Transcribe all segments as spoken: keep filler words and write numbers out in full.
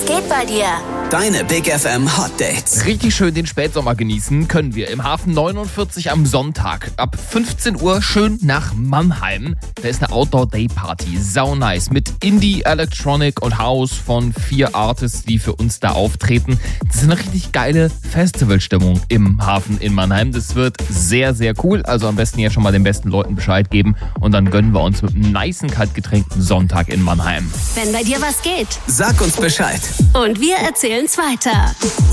geht bei dir? Deine Big F M Hot Dates. Richtig schön den Spätsommer genießen können wir im Hafen neunundvierzig am Sonntag. Ab fünfzehn Uhr schön nach Mannheim. Da ist eine Outdoor-Day-Party. Sau nice. Mit Indie, Electronic und House von vier Artists, die für uns da auftreten. Das ist eine richtig geile Festivalstimmung im Hafen in Mannheim. Das wird sehr, sehr cool. Also am besten jetzt schon mal den besten Leuten Bescheid geben. Und dann gönnen wir uns mit einem nicen kaltgetränkten Sonntag in Mannheim. Wenn bei dir was geht. Sag uns Bescheid. Und wir erzählen's weiter.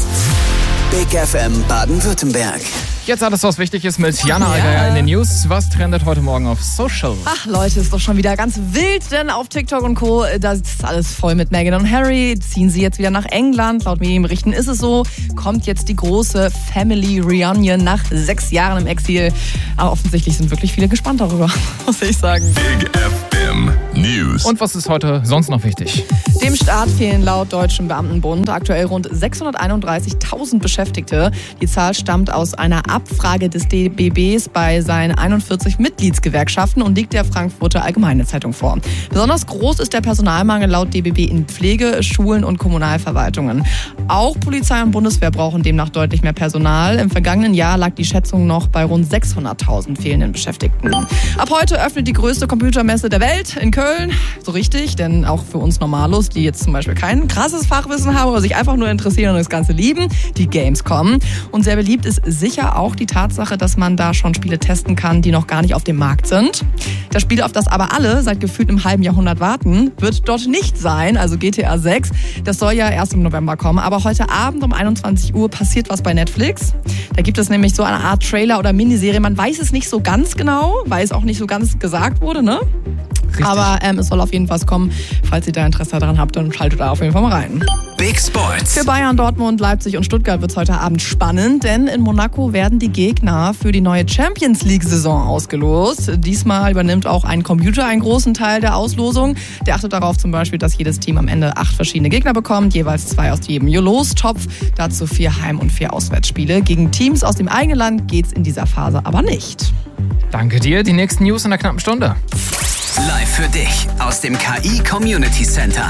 Big F M Baden-Württemberg. Jetzt alles, was wichtig ist mit Jana Allgeier in den News. Was trendet heute Morgen auf Social? Ach Leute, ist doch schon wieder ganz wild, denn auf TikTok und Co., da ist alles voll mit Meghan und Harry. Ziehen sie jetzt wieder nach England. Laut Medienberichten ist es so. Kommt jetzt die große Family Reunion nach sechs Jahren im Exil. Aber offensichtlich sind wirklich viele gespannt darüber, muss ich sagen. Big F M News. Und was ist heute sonst noch wichtig? Dem Staat fehlen laut Deutschem Beamtenbund aktuell rund sechshunderteinunddreißigtausend Beschäftigte. Die Zahl stammt aus einer Abfrage des D B Bs bei seinen einundvierzig Mitgliedsgewerkschaften und liegt der Frankfurter Allgemeine Zeitung vor. Besonders groß ist der Personalmangel laut D B B in Pflege, Schulen und Kommunalverwaltungen. Auch Polizei und Bundeswehr brauchen demnach deutlich mehr Personal. Im vergangenen Jahr lag die Schätzung noch bei rund sechshunderttausend fehlenden Beschäftigten. Ab heute öffnet die größte Computermesse der Welt in Köln. So richtig, denn auch für uns Normalos, die jetzt zum Beispiel kein krasses Fachwissen haben oder sich einfach nur interessieren und das Ganze lieben, die Gamescom. Und sehr beliebt ist sicher auch die Tatsache, dass man da schon Spiele testen kann, die noch gar nicht auf dem Markt sind. Das Spiel, auf das aber alle seit gefühlt einem halben Jahrhundert warten, wird dort nicht sein, also G T A sechs. Das soll ja erst im November kommen, aber heute Abend um einundzwanzig Uhr passiert was bei Netflix. Da gibt es nämlich so eine Art Trailer oder Miniserie. Man weiß es nicht so ganz genau, weil es auch nicht so ganz gesagt wurde, ne? Richtig. Aber ähm, es soll auf jeden Fall kommen. Falls ihr da Interesse daran habt, dann schaltet da auf jeden Fall mal rein. Big Sports. Für Bayern, Dortmund, Leipzig und Stuttgart wird es heute Abend spannend, denn in Monaco werden die Gegner für die neue Champions League-Saison ausgelost. Diesmal übernimmt auch ein Computer einen großen Teil der Auslosung. Der achtet darauf zum Beispiel, dass jedes Team am Ende acht verschiedene Gegner bekommt, jeweils zwei aus jedem Lostopf. Dazu vier Heim- und vier Auswärtsspiele. Gegen Teams aus dem eigenen Land geht's in dieser Phase aber nicht. Danke dir. Die nächsten News in einer knappen Stunde. Live für dich aus dem K I Community Center.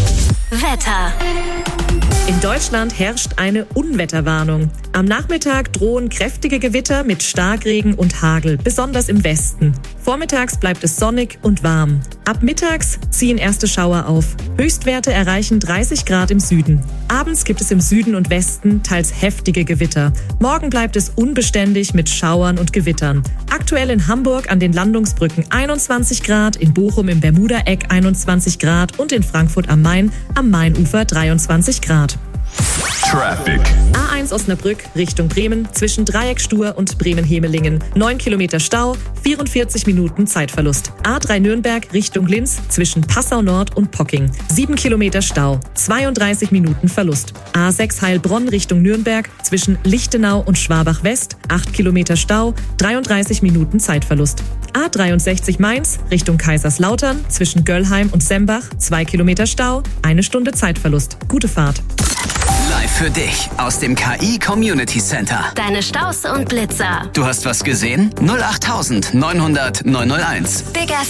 Wetter. In Deutschland herrscht eine Unwetterwarnung. Am Nachmittag drohen kräftige Gewitter mit Starkregen und Hagel, besonders im Westen. Vormittags bleibt es sonnig und warm. Ab mittags ziehen erste Schauer auf. Höchstwerte erreichen dreißig Grad im Süden. Abends gibt es im Süden und Westen teils heftige Gewitter. Morgen bleibt es unbeständig mit Schauern und Gewittern. Aktuell in Hamburg an den Landungsbrücken einundzwanzig Grad, in Bochum im Bermuda-Eck einundzwanzig Grad und in Frankfurt am Main am Mainufer dreiundzwanzig Grad. Traffic. A eins Osnabrück Richtung Bremen zwischen Dreieckstuhr und Bremen-Hemelingen. neun Kilometer Stau, vierundvierzig Minuten Zeitverlust. A drei Nürnberg Richtung Linz zwischen Passau Nord und Pocking. sieben Kilometer Stau, zweiunddreißig Minuten Verlust. A sechs Heilbronn Richtung Nürnberg zwischen Lichtenau und Schwabach West. acht Kilometer Stau, dreiunddreißig Minuten Zeitverlust. A dreiundsechzig Mainz Richtung Kaiserslautern zwischen Göllheim und Sembach. zwei Kilometer Stau, eine Stunde Zeitverlust. Gute Fahrt. Live für dich aus dem K I Community Center. Deine Staus und Blitzer. Du hast was gesehen? null acht neunhundert neunhundert neunhunderteins. Big F